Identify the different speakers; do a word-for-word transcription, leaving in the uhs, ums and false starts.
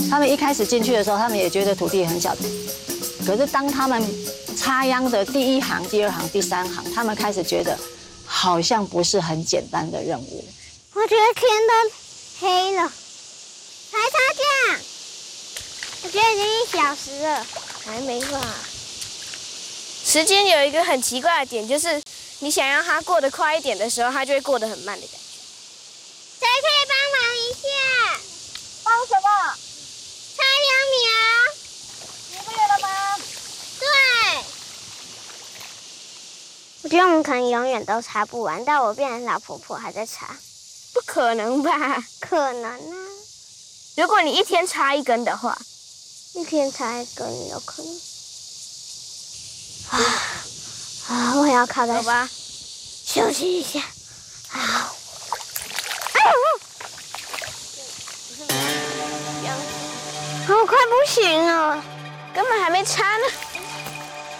Speaker 1: 他们一开始进去的时候，他们也觉得土地很小，可是当他们插秧的第一行、第二行、第三行，他们开始觉得好像不是很简单的任务。
Speaker 2: 我觉得天都黑了，才插秧，我觉得已经一小时了，还没吧。
Speaker 3: 时间有一个很奇怪的点，就是你想让它过得快一点的时候，它就会过得很慢的感觉。
Speaker 2: 谁可以帮忙一下？
Speaker 1: 帮什么？
Speaker 2: 插秧苗。
Speaker 1: 你不有了吗？
Speaker 2: 对。我觉得我们可能永远都插不完，到我变成老婆婆还在插。
Speaker 3: 不可能吧？
Speaker 2: 可能啊。
Speaker 3: 如果你一天插一根的话，
Speaker 2: 一天插一根有可能。啊啊！我也要靠在。
Speaker 3: 好吧。
Speaker 2: 休息一下。好。哎呦！我快不行了，
Speaker 3: 根本还没插呢。